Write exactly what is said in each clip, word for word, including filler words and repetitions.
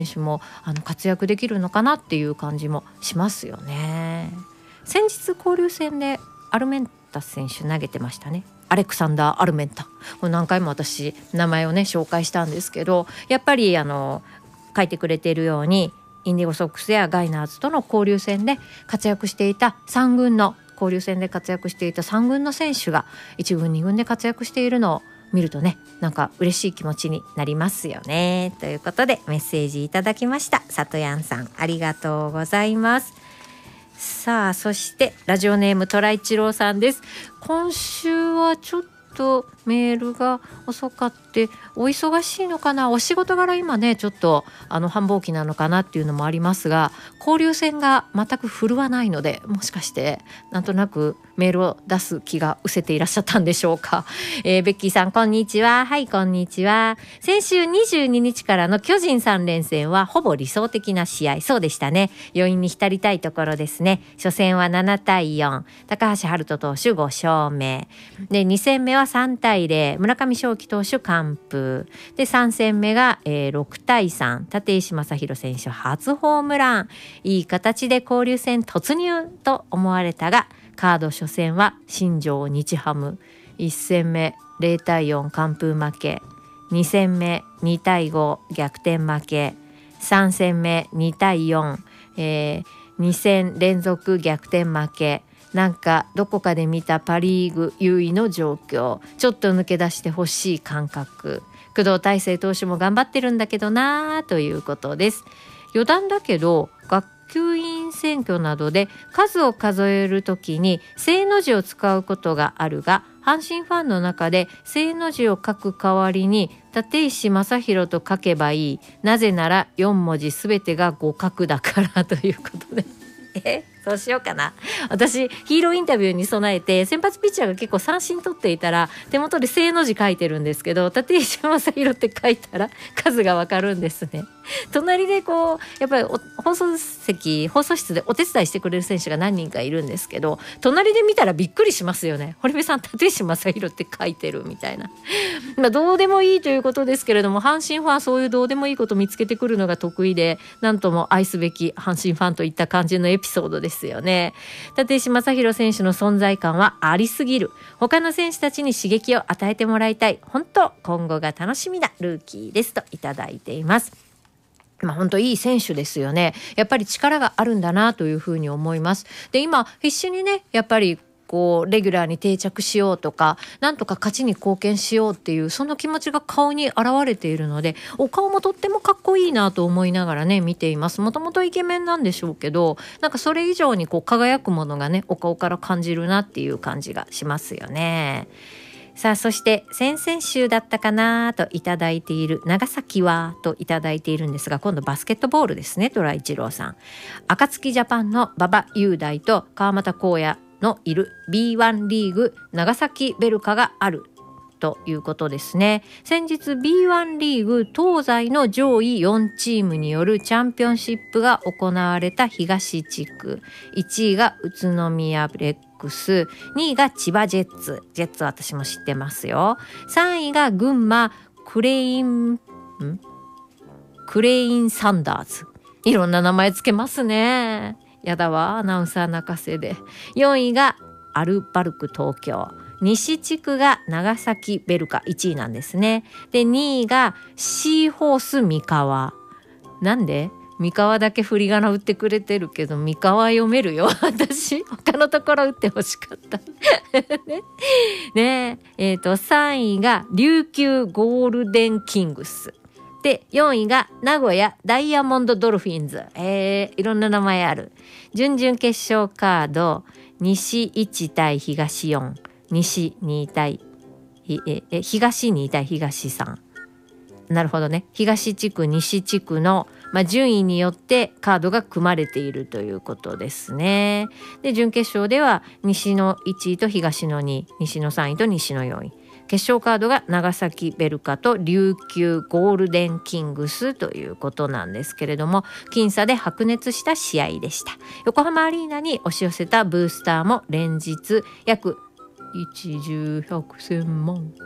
手もあの活躍できるのかなっていう感じもしますよね。先日交流戦でアルメンタ選手投げてましたね。アレクサンダー・アルメンタ、これ何回も私名前をね紹介したんですけど、やっぱりあの書いてくれているようにインディゴソックスやガイナーズとの交流戦で活躍していたさん軍の交流戦で活躍していたさん軍の選手がいち軍に軍で活躍しているのを見るとね、なんか嬉しい気持ちになりますよね。ということでメッセージいただきました。さとやんさん、ありがとうございます。さあ、そしてラジオネームトライチローさんです。今週はちょっとメールが遅かってお忙しいのかな、お仕事柄今ねちょっとあの繁忙期なのかなっていうのもありますが、交流戦が全く振るわないので、もしかしてなんとなくメールを出す気が失せていらっしゃったんでしょうか。えー、ベッキーさんこんにちは。はい、こんにちは。先週にじゅうににちからの巨人さん連戦はほぼ理想的な試合、そうでしたね。余韻に浸りたいところですね。初戦はななたいよん、高橋遥人投手ご勝目で、に戦目はさんたいゼロ、村上頌樹投手完封で、さん戦目が、えー、ろくたいさん、立石正弘選手初ホームラン、いい形で交流戦突入と思われたが、カード初戦は新庄日ハム、いち戦目ゼロたいよん完封負け、に戦目にたいご逆転負け、さん戦目にたいよん、えー、に戦連続逆転負け、なんかどこかで見たパリーグ優位の状況、ちょっと抜け出してほしい感覚、工藤大成投手も頑張ってるんだけどなということです。余談だけど学級委員選挙などで数を数えるときに正の字を使うことがあるが、阪神ファンの中で正の字を書く代わりに立石正弘と書けばいい、なぜならよん文字すべてが互角だからということでえそうしようかな。私ヒーローインタビューに備えて先発ピッチャーが結構三振取っていたら手元で正の字書いてるんですけど、立石正弘って書いたら数がわかるんですね。隣でこうやっぱり放送席放送室でお手伝いしてくれる選手が何人かいるんですけど、隣で見たらびっくりしますよね。堀部さん立石正弘って書いてるみたいな。まあどうでもいいということですけれども、阪神ファンそういうどうでもいいこと見つけてくるのが得意で、なんとも愛すべき阪神ファンといった感じのエピソードですですよね。立石正弘選手の存在感はありすぎる。他の選手たちに刺激を与えてもらいたい。本当今後が楽しみなルーキーですといただいています。まあ、本当いい選手ですよね。やっぱり力があるんだなというふうに思います。で今必死にねやっぱりこうレギュラーに定着しようとか、なんとか勝ちに貢献しようっていうその気持ちが顔に現れているので、お顔もとってもかっこいいなと思いながらね見ています。もともとイケメンなんでしょうけど、なんかそれ以上にこう輝くものがねお顔から感じるなっていう感じがしますよね。さあ、そして先々週だったかなといただいている長崎はといただいているんですが、今度バスケットボールですね。トライチローさん、暁ジャパンの馬場雄大と川又光也のいる ビーワン リーグ長崎ベルカがあるということですね。先日 ビーワン リーグ東西の上位よんチームによるチャンピオンシップが行われた東地区、いちいが宇都宮ブレックス、にいが千葉ジェッツ、ジェッツは私も知ってますよ。さんいが群馬クレインんクレインサンダーズ、いろんな名前つけますね。やだわアナウンサー泣かせで。よんいがアルバルク東京、西地区が長崎ベルカいちいなんですね。でにいがシーホース三河、なんで三河だけ振り仮名打ってくれてるけど三河読めるよ私他のところ打ってほしかったねねえ、えーとさんいが琉球ゴールデンキングスで、よんいが名古屋ダイヤモンドドルフィンズ、えー、いろんな名前ある。準々決勝カード、西いち対東よん、西に対ええ東に対東さん、なるほどね。東地区西地区の、まあ、順位によってカードが組まれているということですね。で準決勝では西のいちいと東のにい、西のさんいと西のよんい、決勝カードが長崎ベルカと琉球ゴールデンキングスということなんですけれども、僅差で白熱した試合でした。横浜アリーナに押し寄せたブースターも連日約いちじゅうひゃくせんまん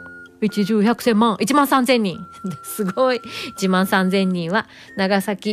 一十百千万いちまんさんぜんにんすごい。いちまんさんぜんにんは長崎